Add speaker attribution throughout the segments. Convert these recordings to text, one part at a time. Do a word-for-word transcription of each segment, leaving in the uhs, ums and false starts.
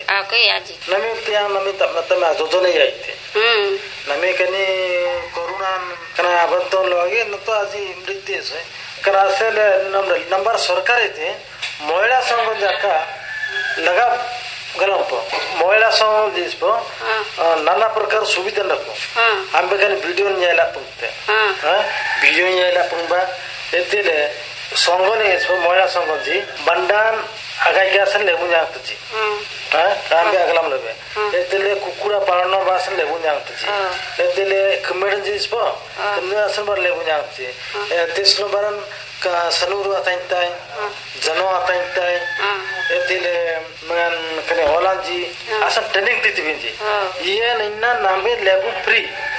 Speaker 1: Aku ya ji.
Speaker 2: Nami tiang nami tak nata ma jojone ya ite.
Speaker 1: Hmm.
Speaker 2: Nami kani corona kana abanton lagi nato aji mritye se. Kana asele number number सरकार ite महिला संघ जाका लगा गलम पो महिला संघ जिसपो नाना प्रकार सुविधा नको हम बेकन वीडियो न्यायला पुंते हां वीडियो न्यायला पुंबा एतिले संघ ने इसपो महिला संघ जी बंडान आगाय के असन लेबु जात जी हां काम बे अगलम लेबे एतिले कुकुड़ा पालन बासन लेबु जात जी एतिले कमेडन जिसपो तने असन बर लेबु जात जी एतिसनो बरन का सनुरु अतंताय जनो अतंताय एतिले मन कने होलाजी असन ट्रेनिंग दिति बिंजी ये नन्ना नामे लेबु फ्री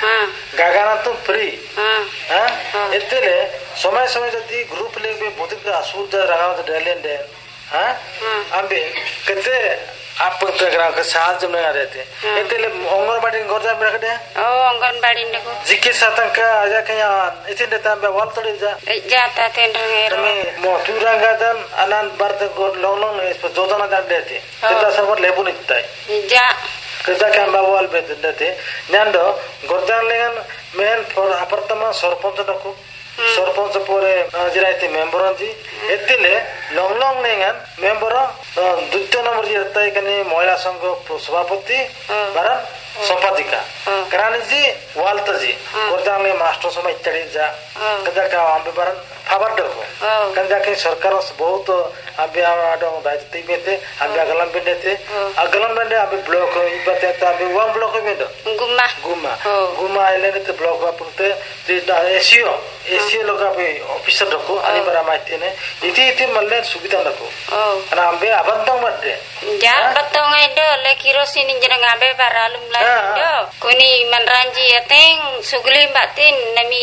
Speaker 2: गागाना तो फ्री हां एतिले समय समय जति ग्रुप लेबे बोतिक असुर रगाव डेलेन दे हां अबे कते आप प्रोग्राम के साथ में आ रहे थे एतिले अंगनबाड़ी घर जा बेकटे
Speaker 1: ओ अंगनबाड़ी ने को
Speaker 2: जिके सातन का आजा के यहाँ इतने देता है वाल तोड़ जा
Speaker 1: जाता थे रंगेरो
Speaker 2: में मोटूरंगा दन अनंत बार तक लोग लोग इस पर जोजना कर देते कितना सब लेबू निकता है
Speaker 1: जा
Speaker 2: कितना क्या बावल पे देते न्यानो गोरजान legend main for अपर्तमा sarpanch डको sarpanch पोरे जिरायते मेंबर जी एतिले लॉन्ग लॉन्ग लेगन मेंबर द्वितीय नंबर जी रहता है कने महिला संघ सभापति बरन संपादिका करानी जी वालता जी गोरजान ले मास्टर समय चढ़ी जा कदा का हम बरन फाबर डको कदा के सरकार बहुत अभी आडो राजती में थे अभी अगलम बिंदे थे अगलम बिंदे अभी ब्लॉक इबते ता अभी वन ब्लॉक में दो
Speaker 1: गुम्मा
Speaker 2: गुम्मा गुम्मा आइले ने ब्लॉक वापुते ते एसीओ एसीओ लोग अभी ऑफिसर डको अनि बरा माइते ने इति इति मल्ले सुविधा डको अना अबे अबंतों मते
Speaker 1: जा बतों एडो ले kerosene engine ngabe baralum la do kuni manranji ateng sugli batin nami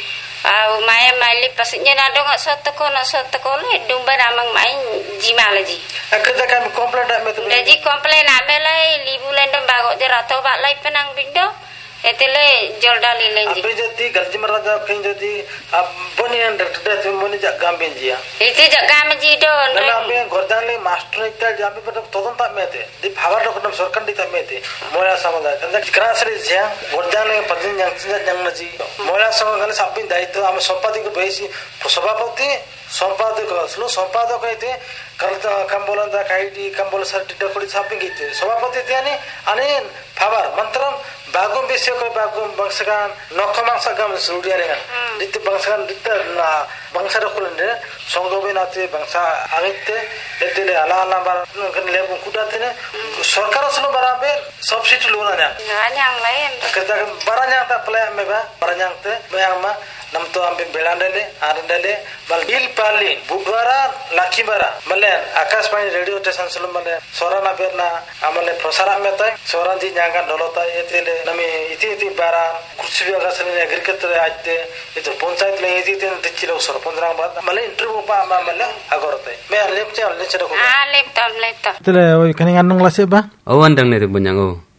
Speaker 1: au maya mali pasnya na dong sot ko na sot ko le dumba namang main jima laji
Speaker 2: akada kami komplain ame tu
Speaker 1: ji komplain ame lai libulen dom bago de rato ba lai penang bindo etile joldali lenji
Speaker 2: abe jati galji maraja khin jati ab boni under te moni jagam benjia
Speaker 1: ite jagam ji do
Speaker 2: na abe gordale master ikta jabe but todon ta mete di bhagar dokon sarkan dita mete moya samada kanda krasre jya gordale padin jang jang ji moya samagale sabin daitwa am sampadi ko beisi सभापति संपादक असलो संपादक అయితే करता कंबोलंदा काईडी कंबोल सर्टी टकोडी छापिंग इते सभापति त्याने आणि फाबर मंत्रम बागुम विषय को बागुम बंसगान नखमांसा गम सुडियारे दित बंसगान दित बंसर खुलंदे संगोबे नाते बंसा आगिते एतेले आला आला बार लेबु कुटाते सरकार असलो बराबे सब्सिडी लोना न्या
Speaker 1: न्यां लाइन
Speaker 2: कता बरान्या ता प्ले मेबा बरान्याते मेयामा नम तो हम बेलांडले आरंडले बल बिल पाली बुधवारा लाखीबारा मले आकाशवाणी रेडियो स्टेशन सलो मले सोराना बेरना आमले प्रसारण में तय सोरान जी जागा डलोता एतेले नमी इति इति बारा कुछ भी अगर सने एग्रीकल्चर आते ये तो पंचायत ले इति इति दिचिलो सरपंच राम बाद मले इंटरव्यू पा मले अगरते मैं लेप चे लेचे को
Speaker 1: आ लेप तो लेप तो
Speaker 3: तले ओय कनी annung lase ba
Speaker 4: awan dang ne bunyang o